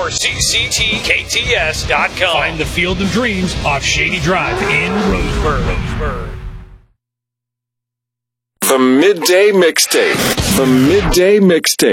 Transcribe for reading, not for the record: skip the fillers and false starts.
or cctkts.com. Find the Field of Dreams off Shady Drive in Roseburg. The Midday Mixtape. The Midday Mixtape.